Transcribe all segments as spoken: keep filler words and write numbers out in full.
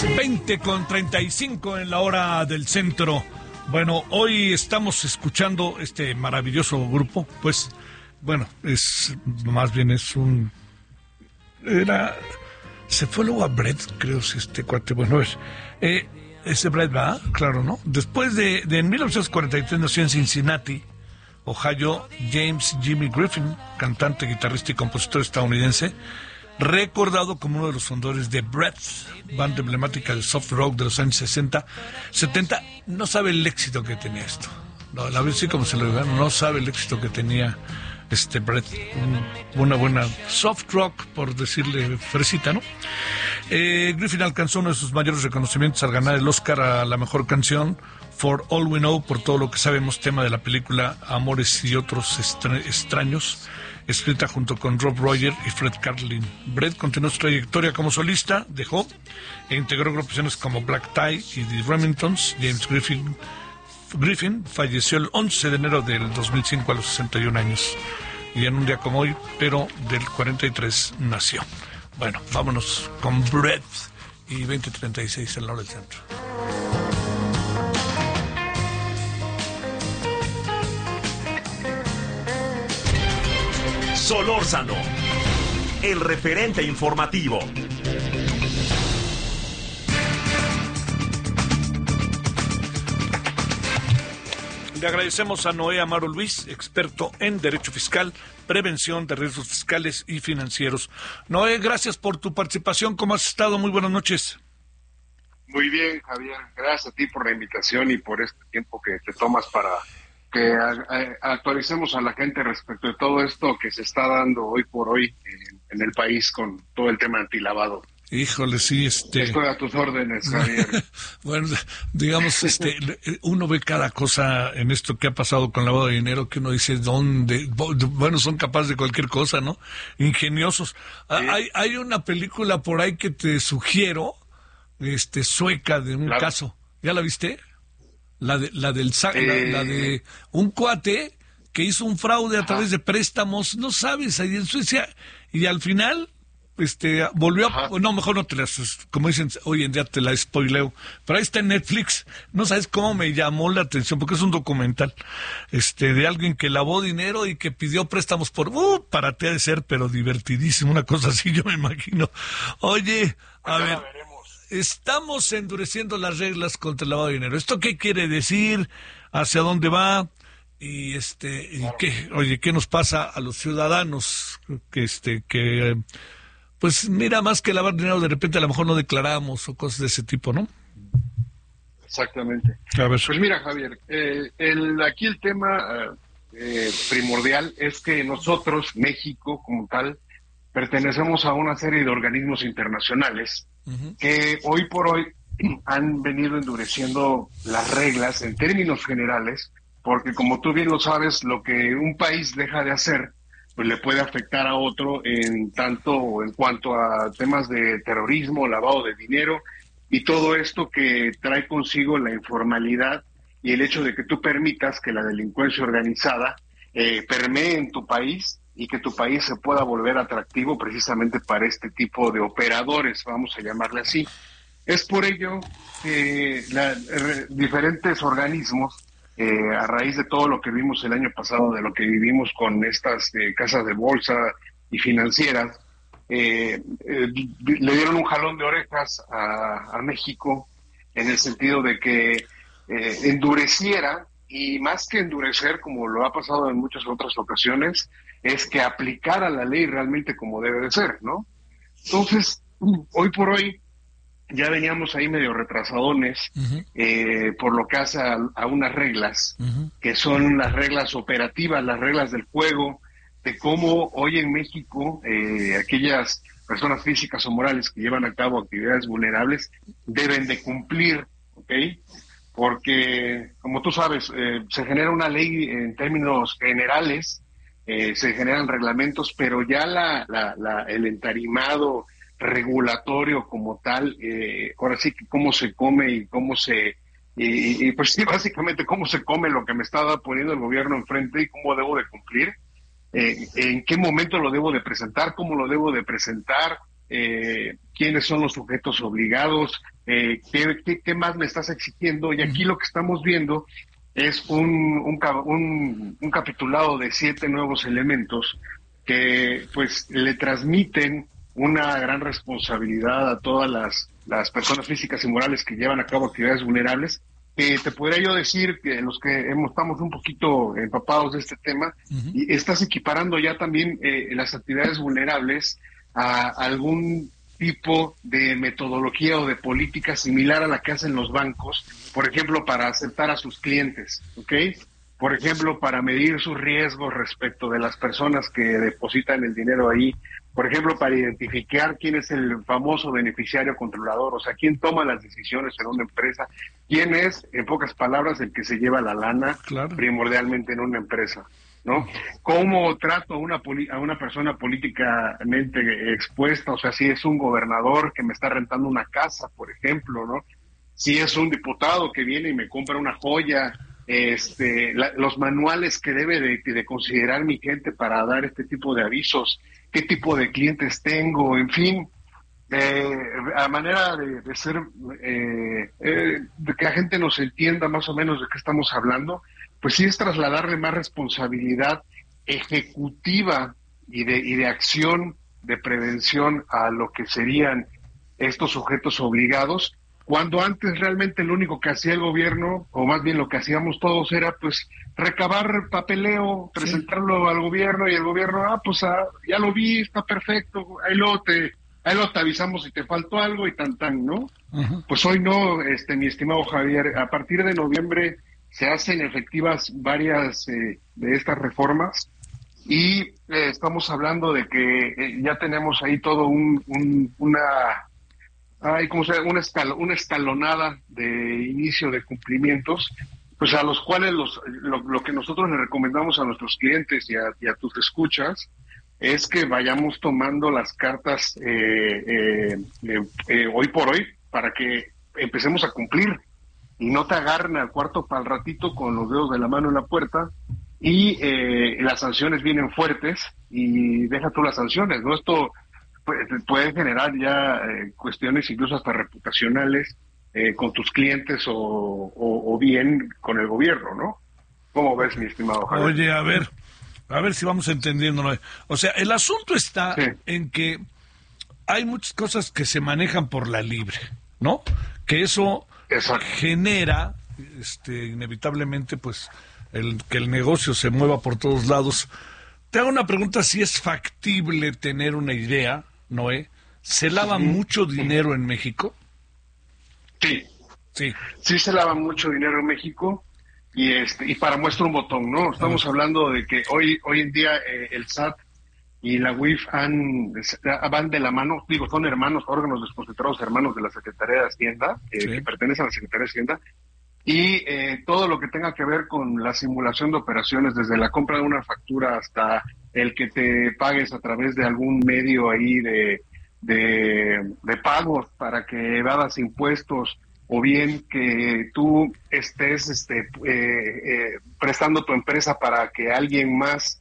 veinte con treinta y cinco en la hora del centro. Bueno, hoy estamos escuchando este maravilloso grupo, pues, bueno, es más bien es un... Era... Se fue luego a Brett, creo, si este cuate, bueno, es... Eh, ese Brett va, claro, ¿no? Después de, de en mil novecientos cuarenta y tres nació en Cincinnati, Ohio, James Jimmy Griffin, cantante, guitarrista y compositor estadounidense, recordado como uno de los fundadores de Brett, banda emblemática del soft rock de los años sesenta, setenta. No sabe el éxito que tenía esto. No, la verdad sí, como se lo digo, no sabe el éxito que tenía este Brett, un, una buena soft rock, por decirle fresita, ¿no? Eh, Griffin alcanzó uno de sus mayores reconocimientos al ganar el Oscar a la mejor canción, For All We Know, por todo lo que sabemos, tema de la película Amores y otros extra- extraños, escrita junto con Rob Roger y Fred Carlin. Brett continuó su trayectoria como solista, dejó e integró agrupaciones como Black Tie y The Remingtons. James Griffin, Griffin falleció el once de enero del dos mil cinco a los sesenta y un años. Y en un día como hoy, pero del cuarenta y tres nació. Bueno, vámonos con Brett y veinte treinta y seis en la hora del centro. Solórzano, el referente informativo. Le agradecemos a Noé Amaro Luis, experto en Derecho Fiscal, Prevención de Riesgos Fiscales y Financieros. Noé, gracias por tu participación. ¿Cómo has estado? Muy buenas noches. Muy bien, Javier. Gracias a ti por la invitación y por este tiempo que te tomas para que a, a, actualicemos a la gente respecto de todo esto que se está dando hoy por hoy en, en el país con todo el tema antilavado. Híjole, sí, este... Estoy a tus órdenes, Javier. Bueno, digamos, este, uno ve cada cosa en esto que ha pasado con lavado de dinero que uno dice, ¿dónde? Bueno, son capaces de cualquier cosa, ¿no? Ingeniosos. Sí. Hay, hay una película por ahí que te sugiero, este, sueca, de un claro. caso. ¿Ya la viste? La de, la del, eh... la, la de un cuate que hizo un fraude a Ajá. través de préstamos, no sabes, ahí en Suecia, y al final... Este, volvió a, no, mejor no te las, como dicen hoy en día te la spoileo, pero ahí está en Netflix. No sabes cómo me llamó la atención, porque es un documental, este, de alguien que lavó dinero y que pidió préstamos por, uh, para te ha de ser, pero divertidísimo, una cosa así, yo me imagino. Oye, a ver, estamos endureciendo las reglas contra el lavado de dinero. ¿Esto qué quiere decir? ¿Hacia dónde va? Y este, y claro. qué, oye, ¿qué nos pasa a los ciudadanos que este, que pues mira, más que lavar dinero, de repente a lo mejor no declaramos o cosas de ese tipo, ¿no? Exactamente. A ver. Pues mira, Javier, eh, el, aquí el tema eh, primordial es que nosotros, México como tal, pertenecemos a una serie de organismos internacionales uh-huh. que hoy por hoy han venido endureciendo las reglas en términos generales, porque como tú bien lo sabes, lo que un país deja de hacer pues le puede afectar a otro en tanto en cuanto a temas de terrorismo, lavado de dinero y todo esto que trae consigo la informalidad y el hecho de que tú permitas que la delincuencia organizada eh, permee en tu país y que tu país se pueda volver atractivo precisamente para este tipo de operadores, vamos a llamarle así. Es por ello que la, eh, diferentes organismos Eh, a raíz de todo lo que vimos el año pasado, de lo que vivimos con estas eh, casas de bolsa y financieras, eh, eh, le dieron un jalón de orejas a, a México en el sentido de que eh, endureciera, y más que endurecer, como lo ha pasado en muchas otras ocasiones, es que aplicara la ley realmente como debe de ser, ¿no? Entonces, hoy por hoy, ya veníamos ahí medio retrasadones uh-huh. eh, por lo que hace a, a unas reglas, uh-huh. que son las reglas operativas, las reglas del juego, de cómo hoy en México eh, aquellas personas físicas o morales que llevan a cabo actividades vulnerables deben de cumplir, ¿ok? Porque, como tú sabes, eh, se genera una ley en términos generales, eh, se generan reglamentos, pero ya la, la, la el entarimado regulatorio como tal, eh, ahora sí que cómo se come y cómo se, y, y pues sí, básicamente cómo se come lo que me está poniendo el gobierno enfrente y cómo debo de cumplir, eh, en qué momento lo debo de presentar, cómo lo debo de presentar, eh, quiénes son los sujetos obligados, eh, qué, qué, qué más me estás exigiendo. Y aquí lo que estamos viendo es un, un, un, un capitulado de siete nuevos elementos que pues le transmiten una gran responsabilidad a todas las, las personas físicas y morales que llevan a cabo actividades vulnerables. Eh, te podría yo decir que los que hemos, estamos un poquito empapados de este tema, uh-huh. y estás equiparando ya también eh, las actividades vulnerables a algún tipo de metodología o de política similar a la que hacen los bancos, por ejemplo, para aceptar a sus clientes, ¿ok? Por ejemplo, para medir sus riesgos respecto de las personas que depositan el dinero ahí, por ejemplo, para identificar quién es el famoso beneficiario controlador, o sea, quién toma las decisiones en una empresa, quién es, en pocas palabras, el que se lleva la lana, claro, primordialmente en una empresa, ¿no? ¿Cómo trato a una, poli- a una persona políticamente expuesta? O sea, si es un gobernador que me está rentando una casa, por ejemplo, ¿no? Si es un diputado que viene y me compra una joya, este, la, los manuales que debe de, de considerar mi gente para dar este tipo de avisos, qué tipo de clientes tengo, en fin, eh, a manera de, de ser, eh, eh, de que la gente nos entienda más o menos de qué estamos hablando, pues sí es trasladarle más responsabilidad ejecutiva y de, y de acción de prevención a lo que serían estos sujetos obligados, cuando antes realmente lo único que hacía el gobierno, o más bien lo que hacíamos todos, era pues recabar papeleo, presentarlo sí. al gobierno, y el gobierno, ah, pues ah, ya lo vi, está perfecto, ahí luego te, ahí luego te avisamos si te faltó algo y tan tan, ¿no? Uh-huh. Pues hoy no, este, mi estimado Javier, a partir de noviembre se hacen efectivas varias eh, de estas reformas, y eh, estamos hablando de que eh, ya tenemos ahí todo un, un una... hay como sea una, escal, una escalonada de inicio de cumplimientos, pues a los cuales los, lo, lo que nosotros le recomendamos a nuestros clientes y a, y a tus escuchas es que vayamos tomando las cartas eh, eh, eh, eh, hoy por hoy para que empecemos a cumplir y no te agarren al cuarto para el ratito con los dedos de la mano en la puerta, y eh, las sanciones vienen fuertes, y deja tú las sanciones, ¿no? Esto puede generar ya eh, cuestiones incluso hasta reputacionales eh, con tus clientes o, o, o bien con el gobierno, ¿no? ¿Cómo ves, mi estimado Javier? Oye, a ver, a ver si vamos entendiéndolo. O sea, el asunto está sí. en que hay muchas cosas que se manejan por la libre, ¿no? Que eso Exacto. genera, este, inevitablemente, pues, el que el negocio se mueva por todos lados. Te hago una pregunta, si es factible tener una idea, Noé. ¿Se lava sí. mucho dinero en México? Sí. Sí. Sí se lava mucho dinero en México, y este y para muestra un botón, ¿no? Estamos hablando de que hoy hoy en día eh, el S A T y la U I F han, van de la mano, digo, son hermanos, órganos desconcentrados hermanos de la Secretaría de Hacienda, eh, sí. que pertenecen a la Secretaría de Hacienda, y eh, todo lo que tenga que ver con la simulación de operaciones, desde la compra de una factura hasta el que te pagues a través de algún medio ahí de, de, de pagos para que evadas impuestos, o bien que tú estés este, eh, eh, prestando tu empresa para que alguien más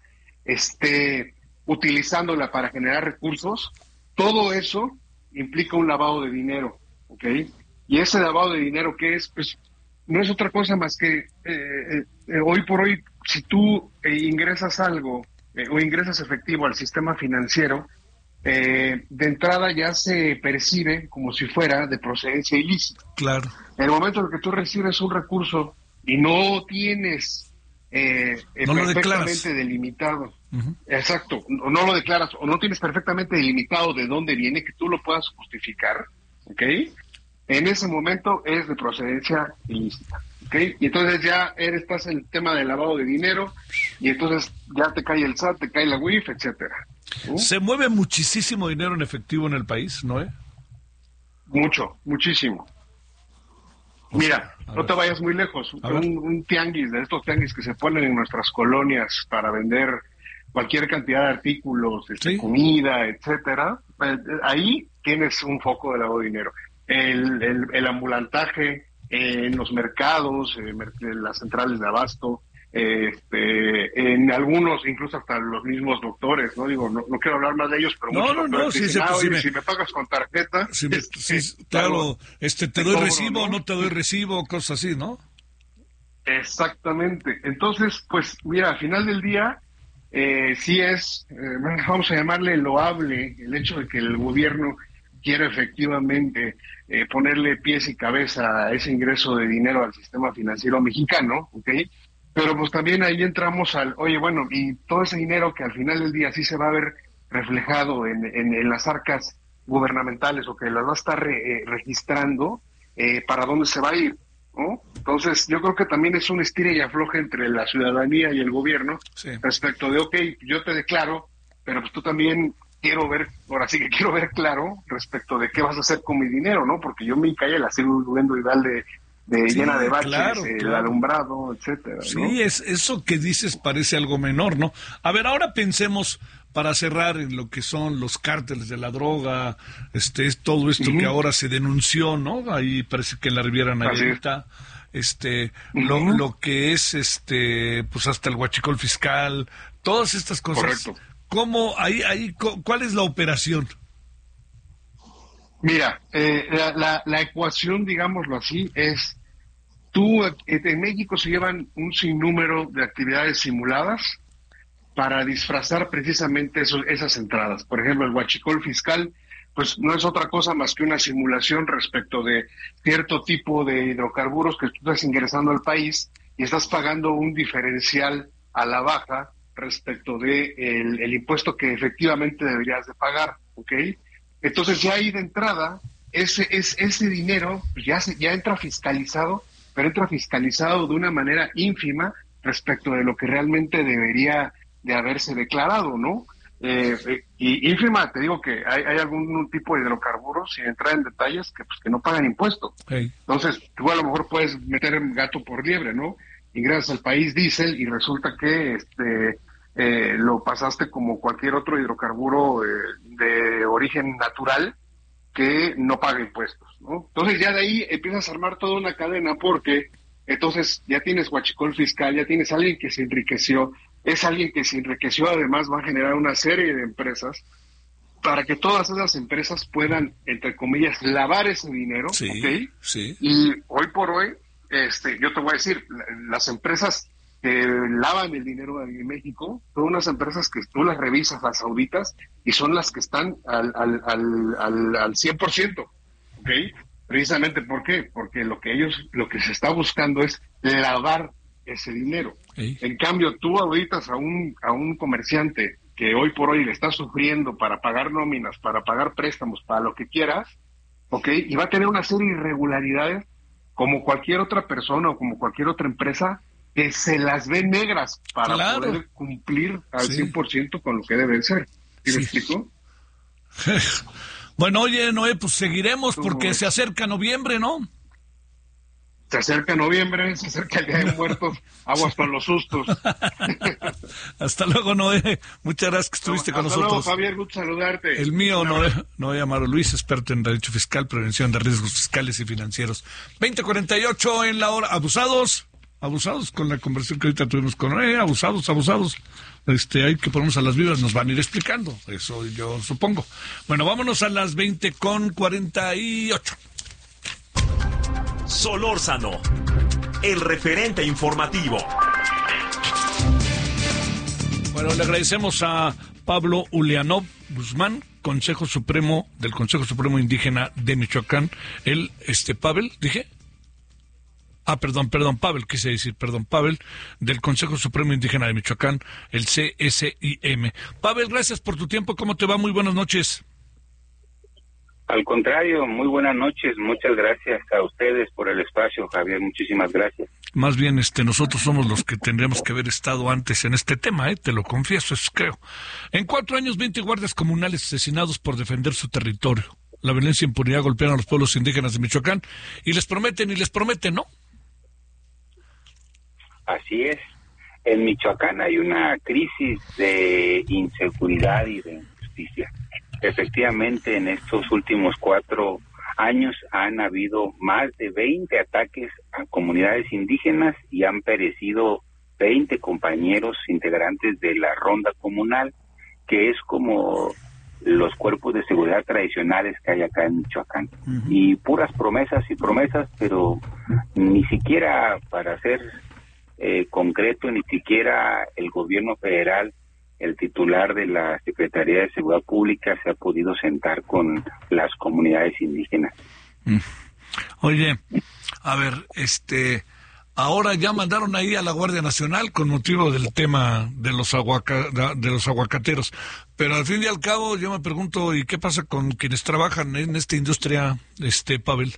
esté utilizándola para generar recursos. Todo eso implica un lavado de dinero, ¿ok? Y ese lavado de dinero, ¿qué es? Pues no es otra cosa más que eh, eh, hoy por hoy, si tú eh, ingresas algo eh, o ingresas efectivo al sistema financiero, eh, de entrada ya se percibe como si fuera de procedencia ilícita. Claro. En el momento en que tú recibes un recurso y no tienes eh, no perfectamente delimitado, uh-huh. exacto, no, no lo declaras o no tienes perfectamente delimitado de dónde viene, que tú lo puedas justificar, ¿ok? En ese momento es de procedencia ilícita, ¿ok? Y entonces ya eres, estás en el tema del lavado de dinero, y entonces ya te cae el S A T, te cae la U I F, etcétera. ¿Uh? ¿Se mueve muchísimo dinero en efectivo en el país, Noé? Mucho, muchísimo. O Mira, sea, no te vayas muy lejos. Un, un tianguis, de estos tianguis que se ponen en nuestras colonias para vender cualquier cantidad de artículos, este, ¿sí? comida, etcétera, ahí tienes un foco de lavado de dinero. El, el, el ambulantaje en los mercados, en las centrales de abasto, este, en algunos, incluso hasta los mismos doctores, ¿no? Digo, no, no quiero hablar más de ellos, pero no, muchos no, doctores no, sí, dicen, sí, ah, sí, oye, me, si me pagas con tarjeta... Sí, me, sí, este, claro, este, te doy cobro, recibo, ¿no? no te doy recibo, cosas así, ¿no? Exactamente. Entonces, pues, mira, al final del día, eh, sí es, eh, vamos a llamarle loable el hecho de que el gobierno quiera efectivamente eh, ponerle pies y cabeza a ese ingreso de dinero al sistema financiero mexicano, ¿ok? Pero pues también ahí entramos al, oye, bueno, y todo ese dinero que al final del día sí se va a ver reflejado en, en, en las arcas gubernamentales o que las va a estar re, eh, registrando, eh, ¿para dónde se va a ir? ¿No? Entonces, yo creo que también es un estira y afloje entre la ciudadanía y el gobierno sí. respecto de, ok, yo te declaro, pero pues tú también quiero ver, ahora sí que quiero ver claro respecto de qué vas a hacer con mi dinero, ¿no? Porque yo mi calle la sigo viendo igual de, de sí, llena de baches, claro, el claro. alumbrado, etcétera, Sí, ¿no? es, eso que dices parece algo menor, ¿no? A ver, ahora pensemos, para cerrar, en lo que son los cárteles de la droga, este, es todo esto uh-huh. que ahora se denunció, ¿no? Ahí parece que en la Riviera Nayarita, este, uh-huh. lo, lo que es, este, pues hasta el huachicol fiscal, todas estas cosas. Correcto. ¿Cómo, ahí, ahí, cuál es la operación? Mira, eh, la, la, la ecuación, digámoslo así, es, tú, en México se llevan un sinnúmero de actividades simuladas para disfrazar precisamente eso, esas entradas. Por ejemplo, el huachicol fiscal, pues no es otra cosa más que una simulación respecto de cierto tipo de hidrocarburos que tú estás ingresando al país y estás pagando un diferencial a la baja respecto de el, el impuesto que efectivamente deberías de pagar, ¿ok? Entonces ya ahí de entrada, ese, es, ese dinero ya, se, ya entra fiscalizado, pero entra fiscalizado de una manera ínfima respecto de lo que realmente debería de haberse declarado, ¿no? Eh, eh, y ínfima, te digo que hay, hay algún tipo de hidrocarburos, sin entrar en detalles, que pues que no pagan impuesto. Hey. Entonces, tú a lo mejor puedes meter gato por liebre, ¿no? Ingresas al país diésel y resulta que este eh, lo pasaste como cualquier otro hidrocarburo eh, de origen natural que no paga impuestos, ¿no? Entonces ya de ahí empiezas a armar toda una cadena porque entonces ya tienes huachicol fiscal, ya tienes a alguien que se enriqueció, es alguien que se enriqueció, además va a generar una serie de empresas para que todas esas empresas puedan, entre comillas, lavar ese dinero, sí, ¿ok? Sí. Y hoy por hoy, este, yo te voy a decir, las empresas que lavan el dinero en México son unas empresas que tú las revisas, las auditas, y son las que están al, al, al, al, al cien por ciento, ¿ok? Precisamente, ¿por qué? Porque lo que ellos, lo que se está buscando es lavar ese dinero. Sí. En cambio, tú auditas a un, a un comerciante que hoy por hoy le está sufriendo para pagar nóminas, para pagar préstamos, para lo que quieras, ¿ok? Y va a tener una serie de irregularidades como cualquier otra persona o como cualquier otra empresa que se las ve negras para claro. poder cumplir al sí. cien por ciento con lo que debe ser. ¿Sí, sí. me explico? Bueno, oye, Noé, pues seguiremos porque se acerca noviembre, ¿no? Se acerca noviembre, se acerca el Día de Muertos, aguas con los sustos. Hasta luego, Noé. Muchas gracias que estuviste no, con hasta nosotros. Luego, Javier, gusto saludarte. El mío, Noé, Noé Amaro Luis, experto en Derecho Fiscal, Prevención de Riesgos Fiscales y Financieros. veinte cuarenta y ocho en la hora. Abusados, abusados con la conversación que ahorita tuvimos con Noé, abusados, abusados. Este, hay que ponernos a las vivas, nos van a ir explicando, eso yo supongo. Bueno, vámonos a las veinte con cuarenta y ocho. Solórzano, el referente informativo. Bueno, le agradecemos a Pablo Ulianov Guzmán, Consejo Supremo del Consejo Supremo Indígena de Michoacán. Él, este, Pavel, dije. Ah, perdón, perdón, Pavel, quise decir, perdón, Pavel, del Consejo Supremo Indígena de Michoacán, el C S I M. Pavel, gracias por tu tiempo, ¿cómo te va? Muy buenas noches. Al contrario, muy buenas noches, muchas gracias a ustedes por el espacio, Javier, muchísimas gracias. Más bien, este, nosotros somos los que tendríamos que haber estado antes en este tema, ¿eh? Te lo confieso, eso creo. En cuatro años, veinte guardias comunales asesinados por defender su territorio. La violencia y impunidad golpean a los pueblos indígenas de Michoacán y les prometen y les prometen, ¿no? Así es. En Michoacán hay una crisis de inseguridad y de injusticia. Efectivamente, en estos últimos cuatro años han habido más de veinte ataques a comunidades indígenas y han perecido veinte compañeros integrantes de la ronda comunal, que es como los cuerpos de seguridad tradicionales que hay acá en Michoacán. Uh-huh. Y puras promesas y promesas, pero ni siquiera, para ser eh, concreto, ni siquiera el gobierno federal, el titular de la Secretaría de Seguridad Pública, se ha podido sentar con las comunidades indígenas. Mm. Oye, a ver, este... ahora ya mandaron ahí a la Guardia Nacional con motivo del tema de los aguaca, de los aguacateros, pero al fin y al cabo yo me pregunto, ¿y qué pasa con quienes trabajan en esta industria, este Pavel?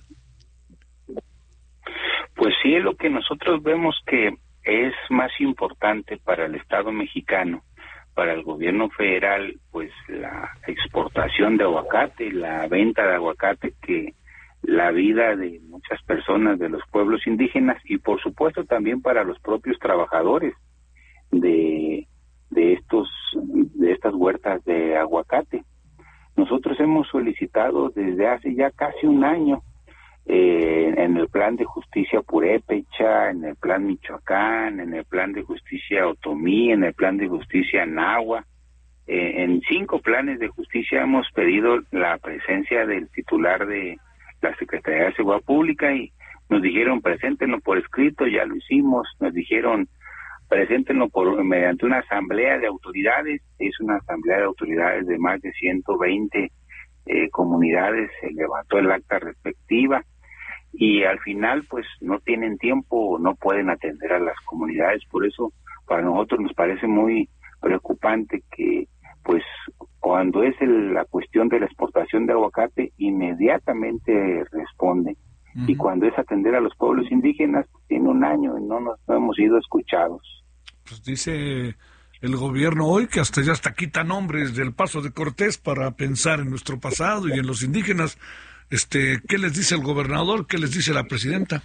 Pues sí, es lo que nosotros vemos que es más importante para el Estado mexicano, para el gobierno federal, pues la exportación de aguacate, la venta de aguacate, que la vida de muchas personas de los pueblos indígenas, y por supuesto también para los propios trabajadores de de estos de estas huertas de aguacate. Nosotros hemos solicitado desde hace ya casi un año eh, en el plan de justicia Purépecha, en el plan Michoacán, en el plan de justicia Otomí, en el plan de justicia Nahua, eh, en cinco planes de justicia hemos pedido la presencia del titular de la Secretaría de Seguridad Pública, y nos dijeron preséntenlo por escrito, ya lo hicimos. Nos dijeron preséntenlo por mediante una asamblea de autoridades, es una asamblea de autoridades de más de ciento veinte eh, comunidades, se levantó el acta respectiva, y al final pues no tienen tiempo, no pueden atender a las comunidades. Por eso para nosotros nos parece muy preocupante que pues cuando es el, la cuestión de la exportación de aguacate, inmediatamente responde. Uh-huh. Y cuando es atender a los pueblos indígenas, tiene un año y no nos no hemos sido escuchados. Pues dice el gobierno hoy que hasta ya hasta quita nombres del Paso de Cortés para pensar en nuestro pasado y en los indígenas. Este, ¿qué les dice el gobernador? ¿Qué les dice la presidenta?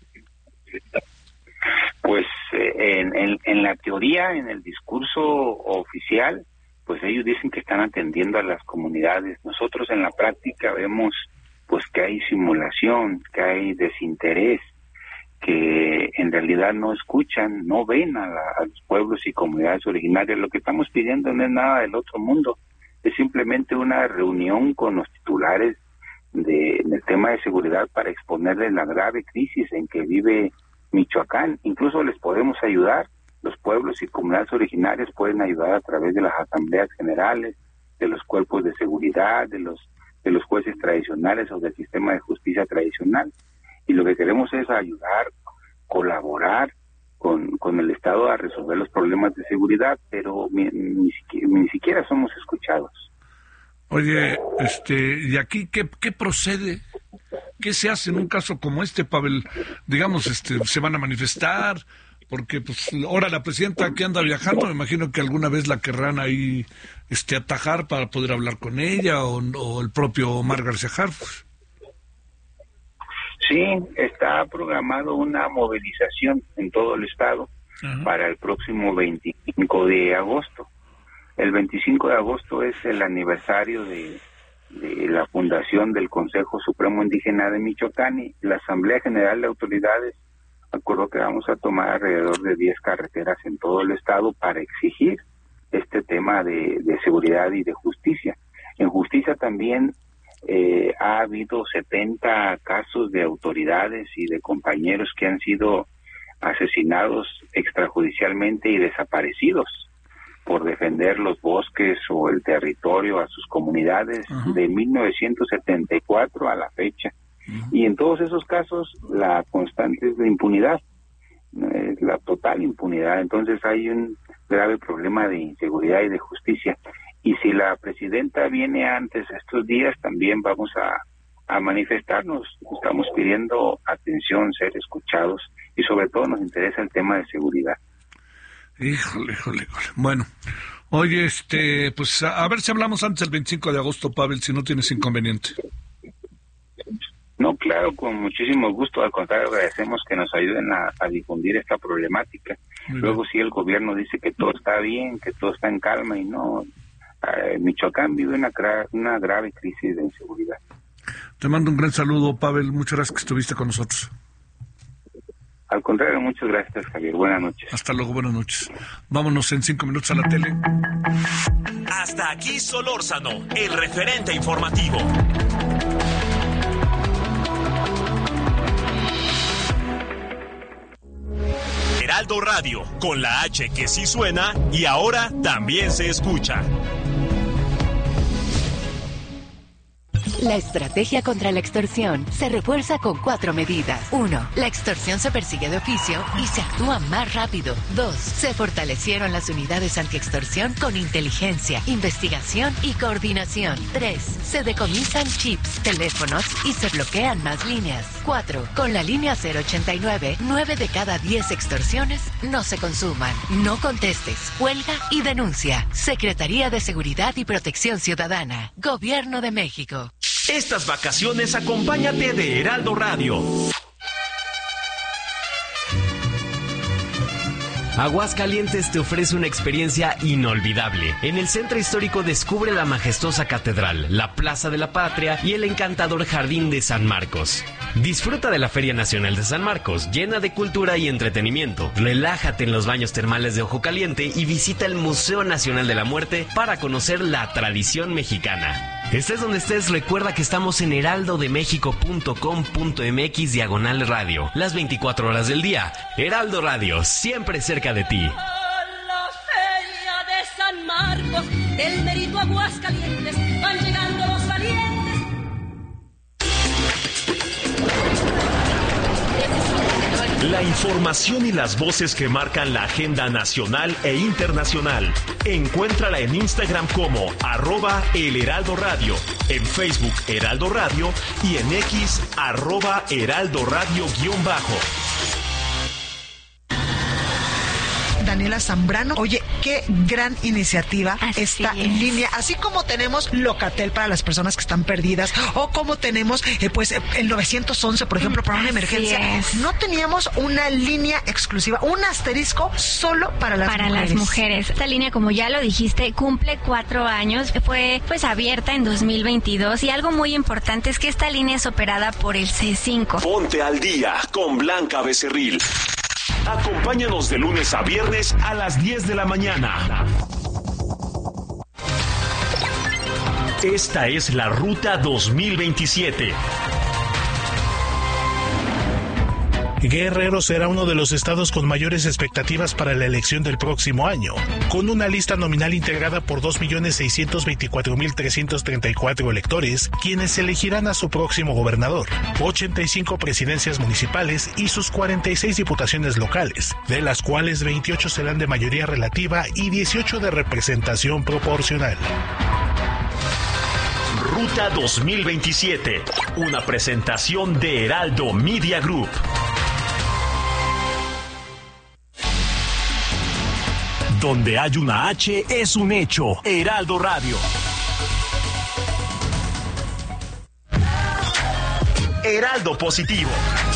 Pues eh, en, en, en la teoría, en el discurso oficial, pues ellos dicen que están atendiendo a las comunidades. Nosotros en la práctica vemos pues que hay simulación, que hay desinterés, que en realidad no escuchan, no ven a, la, a los pueblos y comunidades originarias. Lo que estamos pidiendo no es nada del otro mundo, es simplemente una reunión con los titulares de, del tema de seguridad para exponerles la grave crisis en que vive Michoacán. Incluso les podemos ayudar. Los pueblos y comunidades originarias pueden ayudar a través de las asambleas generales, de los cuerpos de seguridad, de los de los jueces tradicionales o del sistema de justicia tradicional. Y lo que queremos es ayudar, colaborar con, con el Estado a resolver los problemas de seguridad, pero ni, ni, siquiera, ni siquiera somos escuchados. Oye, este, ¿y aquí qué, qué procede? ¿Qué se hace en un caso como este, Pavel? Digamos, este, ¿se van a manifestar? Porque pues ahora la presidenta que anda viajando, me imagino que alguna vez la querrán ahí este atajar para poder hablar con ella, o, o el propio Omar García Harfuch. Sí, está programado una movilización en todo el estado. Ajá. Para el próximo veinticinco de agosto. El veinticinco de agosto es el aniversario de, de la fundación del Consejo Supremo Indígena de Michoacán, y la Asamblea General de Autoridades acordó que vamos a tomar alrededor de diez carreteras en todo el estado para exigir este tema de, de seguridad y de justicia. En justicia también eh, ha habido setenta casos de autoridades y de compañeros que han sido asesinados extrajudicialmente y desaparecidos por defender los bosques o el territorio a sus comunidades. Uh-huh. De mil novecientos setenta y cuatro a la fecha. Uh-huh. Y en todos esos casos la constante es la impunidad, es la total impunidad. Entonces hay un grave problema de inseguridad y de justicia. Y si la presidenta viene antes estos días, también vamos a, a manifestarnos. Estamos pidiendo atención, ser escuchados, y sobre todo nos interesa el tema de seguridad. Híjole, híjole, híjole. Bueno, oye, este, pues a, a ver si hablamos antes del veinticinco de agosto, Pavel, si no tienes inconveniente. No, claro, con muchísimo gusto. Al contrario, agradecemos que nos ayuden a, a difundir esta problemática. Luego, si el gobierno dice que todo está bien, que todo está en calma, y no, eh, Michoacán vive una, una grave crisis de inseguridad. Te mando un gran saludo, Pavel. Muchas gracias que estuviste con nosotros. Al contrario, muchas gracias, Javier. Buenas noches. Hasta luego, buenas noches. Vámonos en cinco minutos a la tele. Hasta aquí Solórzano, el referente informativo. Heraldo Radio, con la H que sí suena y ahora también se escucha. La estrategia contra la extorsión se refuerza con cuatro medidas. Uno, la extorsión se persigue de oficio y se actúa más rápido. Dos, se fortalecieron las unidades antiextorsión con inteligencia, investigación y coordinación. Tres, se decomisan chips, teléfonos y se bloquean más líneas. Cuatro, con la línea cero ochenta y nueve, nueve de cada diez extorsiones no se consuman. No contestes, huelga y denuncia. Secretaría de Seguridad y Protección Ciudadana. Gobierno de México. Estas vacaciones acompáñate de Heraldo Radio. Aguascalientes te ofrece una experiencia inolvidable. En el centro histórico descubre la majestuosa catedral, la Plaza de la Patria y el encantador Jardín de San Marcos. Disfruta de la Feria Nacional de San Marcos, llena de cultura y entretenimiento. Relájate en los baños termales de Ojo Caliente y visita el Museo Nacional de la Muerte para conocer la tradición mexicana. Estés donde estés, recuerda que estamos en heraldodemexico punto com punto mx diagonal radio, las veinticuatro horas del día. Heraldo Radio, siempre cerca de ti. La Feria de San Marcos, del Mérito Aguascalientes, van llegando los valientes. La información y las voces que marcan la agenda nacional e internacional. Encuéntrala en Instagram como arroba El Heraldo Radio, en Facebook Heraldo Radio y en X arroba Heraldo Radio guión bajo. Daniela Zambrano. Oye, qué gran iniciativa Así está es. en línea. Así como tenemos Locatel para las personas que están perdidas, o como tenemos eh, pues el nueve once, por ejemplo, para una Así emergencia. es. No teníamos una línea exclusiva, un asterisco solo para las para mujeres. las mujeres. Esta línea, como ya lo dijiste, cumple cuatro años. Fue pues abierta en dos mil veintidós y algo muy importante es que esta línea es operada por el C cinco. Ponte al día con Blanca Becerril. Acompáñanos de lunes a viernes a las diez de la mañana. Esta es la Ruta dos mil veintisiete. Guerrero será uno de los estados con mayores expectativas para la elección del próximo año, con una lista nominal integrada por dos millones seiscientos veinticuatro mil trescientos treinta y cuatro electores, quienes elegirán a su próximo gobernador, ochenta y cinco presidencias municipales y sus cuarenta y seis diputaciones locales, de las cuales veintiocho serán de mayoría relativa y dieciocho de representación proporcional. Ruta dos mil veintisiete, una presentación de Heraldo Media Group. Donde hay una H es un hecho. Heraldo Radio. Heraldo Positivo.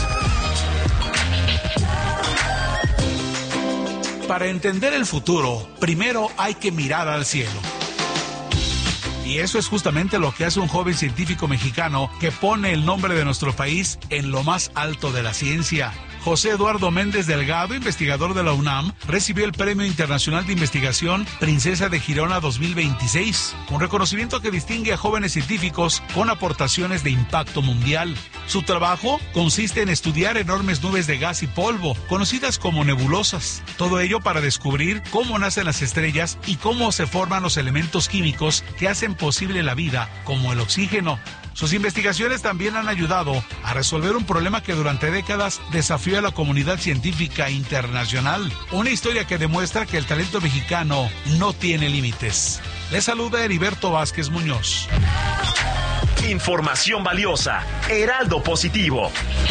Para entender el futuro, primero hay que mirar al cielo. Y eso es justamente lo que hace un joven científico mexicano que pone el nombre de nuestro país en lo más alto de la ciencia. José Eduardo Méndez Delgado, investigador de la UNAM, recibió el Premio Internacional de Investigación Princesa de Girona dos mil veintiséis, un reconocimiento que distingue a jóvenes científicos con aportaciones de impacto mundial. Su trabajo consiste en estudiar enormes nubes de gas y polvo, conocidas como nebulosas. Todo ello para descubrir cómo nacen las estrellas y cómo se forman los elementos químicos que hacen posible la vida, como el oxígeno. Sus investigaciones también han ayudado a resolver un problema que durante décadas desafió a la comunidad científica internacional. Una historia que demuestra que el talento mexicano no tiene límites. Les saluda Heriberto Vázquez Muñoz. Información valiosa. Heraldo Positivo.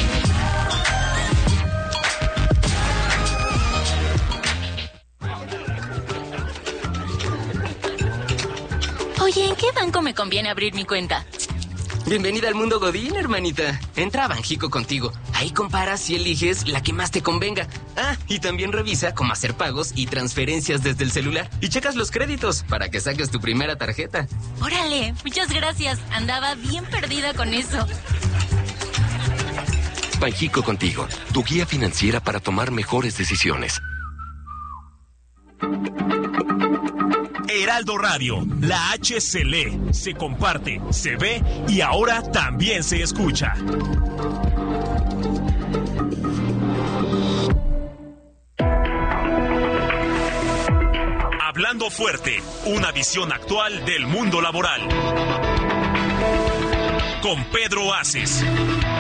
Oye, ¿en qué banco me conviene abrir mi cuenta? Bienvenida al mundo Godín, hermanita. Entra a Banjico Contigo. Ahí comparas y eliges la que más te convenga. Ah, y también revisa cómo hacer pagos y transferencias desde el celular. Y checas los créditos para que saques tu primera tarjeta. Órale, muchas gracias. Andaba bien perdida con eso. Banjico Contigo, tu guía financiera para tomar mejores decisiones. Heraldo Radio, la H se lee, se comparte, se ve y ahora también se escucha. Hablando fuerte, una visión actual del mundo laboral. Con Pedro Aces.